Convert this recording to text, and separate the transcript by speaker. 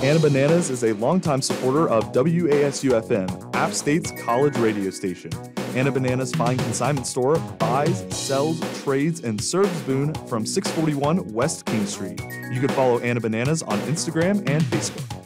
Speaker 1: Anna Bananas is a longtime supporter of WASU-FM, App State's college radio station. Anna Bananas Fine Consignment Store buys, sells, trades, and serves Boone from 641 West King Street. You can follow Anna Bananas on Instagram and Facebook.